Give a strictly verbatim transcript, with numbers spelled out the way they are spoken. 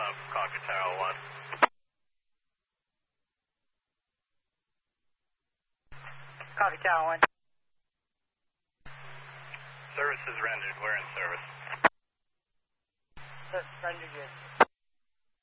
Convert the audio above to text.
uh, copy Tower one. Copy Tower one. Service is rendered. We're in service. Service rendered, yes.